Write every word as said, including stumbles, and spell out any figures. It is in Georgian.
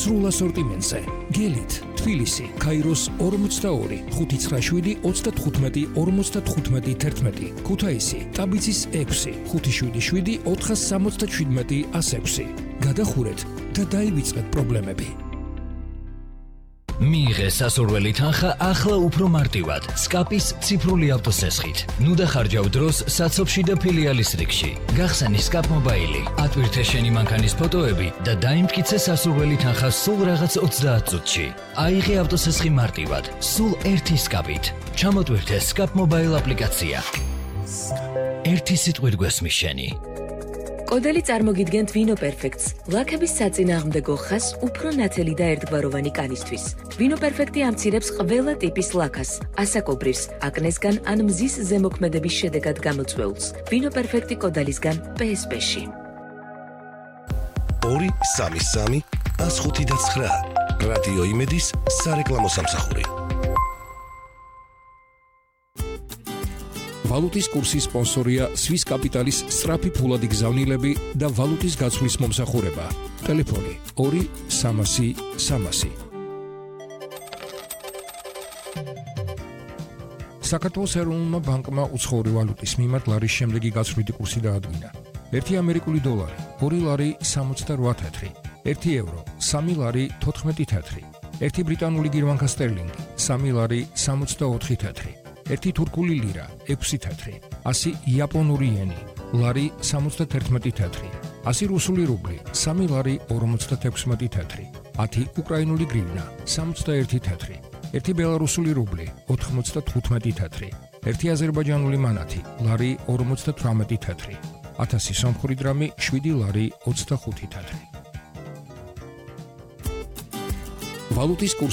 სრულ ასორტიმენტზე. გელით, თბილისი, ქაიროს ორმოცდაორი, ხუთი ცხრა შვიდი ოცდათხუთმეტი ორმოცდათხუთმეტი თერთმეტი, ქუთაისი, ტაბიცის ექვსი, ხუთი შვიდი შვიდი ოთხას სამოცდაშვიდმეტი ასექვსი. გადახურეთ და დაივიწყეთ პრობლემები. მიიღე სასურველი თანხა ახლა უფრო მარტივად სკაპის ციფრული ავტოსესხით. ნუ დახარჯავ დროს საცობში და ფილიალის რიგში. გახსენი სკაპ მობაილი, ატვირთე შენი მანქანის ფოტოები და დაიმტკიცე სასურველი თანხა სულ რაღაც ოცდაათ წუთში. აიღე ავტოსესხი მარტივად, სულ ერთი სკაპით. ჩამოტვირთე სკაპ მობაილ აპლიკაცია. ერთი სიტყვით გვესმის შენი. კოდელი წარმოგიდგენთ ვინო პერფექტს, ლაქების საწინააღმდეგო ხას უფრო ნათელი და ერთგვაროვანი კანისთვის. ვინო პერფექტი ამცირებს ყველა ტიპის ლაქას, ასაკობრირს, აკნესგან ან მზის ზემოქმედების შედეგად გამოწვეულს. ვინო პერფექტი კოდალისგან პე ეს პე-ში. ორი სამი სამი ას ხუთი და ცხრა. რადიო იმედის სარეკლამო სამსახური. ვალუტის კურსის სპონსორია Swiss Capital-ის სწრაფი ფულადი გზავნილები და ვალუტის გაცვლის მომსახურება. ტელეფონი ორი სამასი სამასი. საქართველოს ეროვნულმა ბანკმა უცხოური ვალუტის მიმართ ლარის შემდეგი გაცვლითი კურსი დაადგინა. ერთი ამერიკული დოლარი ორი ლარი სამოცდარვა თეთრი, ერთი ევრო სამი ლარი თოთხმეტი თეთრი, ერთი ბრიტანული გირვანკა სტერლინგი სამი ლარი სამოცდაოთხი თეთრი. ერთი თურქული ლირა ექვსი თეთრი, ასი იაპონური იენი, ლარი სამოცდათერთმეტი თეთრი, ასი რუსული რუბლი, სამი ლარი ორმოცდათექვსმეტი თეთრი, ათი უკრაინული გრივნა, სამოცდაერთი თეთრი, ერთი ბელარუსული რუბლი, ოთხმოცდათხუთმეტი თეთრი, ერთი აზერბაიჯანული მანათი, ლარი ორმოცდათვრამეტი თეთრი, ათასი სომხური დრამი, შვიდი ლარი ოცდახუთი თეთრი. ვალუტის